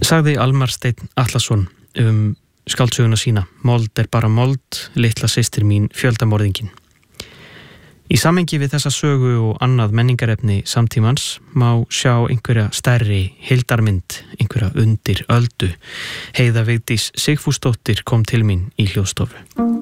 Sagði Almar Steinn Atlason skáldsöguna sína Mold bara mold, litla systir mín fjöldamorðingin. Í samhengi við þessa sögu og annað menningarefni samtímans má sjá einhverja stærri heildarmynd, einhverja undir öldu. Heiða Vigdís Sigfúsdóttir kom til mín í hljóðstofu.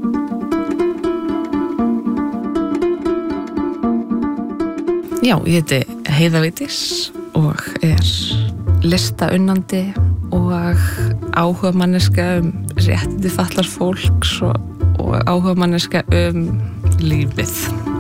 Já, ég heiti Heiða Vigdís og listaunnandi og áhugamanneska réttindi fatlaðs fólks og áhugamanneska lífið.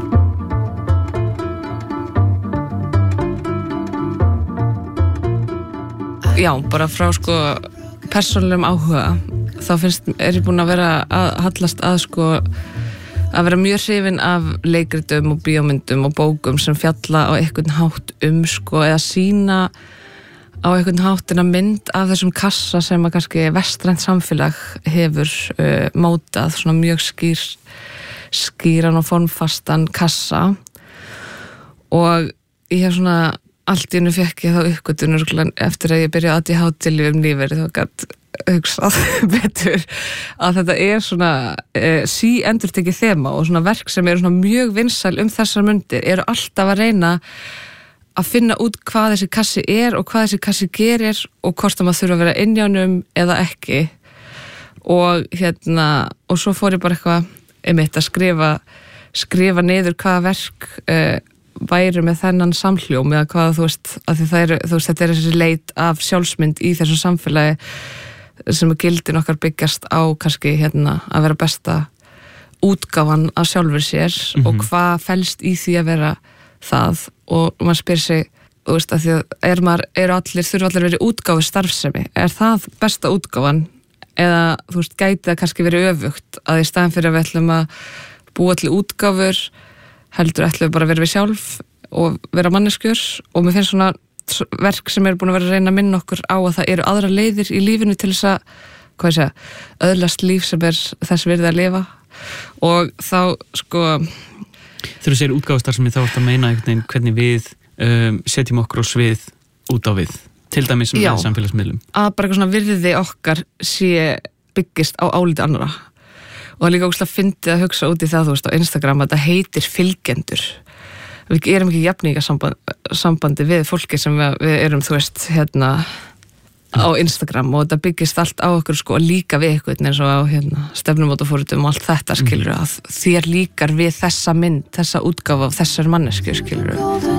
Já, bara frá persónulegum áhuga þá ég búin að vera að hallast að að vera mjög hrifin af leikritum og bíómyndum og bókum sem fjalla á einhvern hátt eða sýna á einhvern háttina mynd af þessum kassa sem að kannski vestrænt samfélag hefur mótað, svona mjög skýran og formfastan kassa. Og ég hef allt í einu fekk ég þá uppgötvun eftir að ég byrjaði ADHD-lyf lífið þá gat hugsað betur að þetta síendurtekið þema og verk sem eru mjög vinsæl þessar mundir eru alltaf að reyna að finna út hvað þessi kassi og hvað þessi kassi gerir og hvort að maður þurfa að vera inni á honum eða ekki. Og svo fór ég bara eitthvað að skrifa niður hvaða verk væri með þennan samhljóm eða hvað að þetta þessi leit af sjálfsmynd í þessu samfélagi sem gildin okkar byggjast á kannski að vera besta útgáfan af sjálfur sér og hvað felst í því að vera það og maður spyr sig að því að þurfa allir verið útgáfu starfsemi, það besta útgáfan eða gæti það kannski verið öfugt að í staðan fyrir að við ætlum að búa til útgáfur heldur ætlum við bara að vera við sjálf og vera manneskjur og mér finnst verk sem búin að vera að reyna að minna okkur á að það eru aðra leiðir í lífinu til þess að öðlast líf sem þess virði að lifa og þá Þegar þú segir útgáfustarfsemi þá ertu að meina hvernig við setjum okkur á svið út á við til dæmis með samfélagsmiðlum. Að bara virði okkar byggist á áliti annarra og það líka ógeðslega fyndið að hugsa út í það á Instagram að þetta heitir fylgjendur. Við erum ekki jafningasambandi við fólki sem við erum á Instagram og þetta byggist allt á okkur líka við eitthvað eins og á stefnumótafórutum og allt þetta skilur að þér líkar við þessa mynd, þessa útgáfa af þessar manneskju skilur.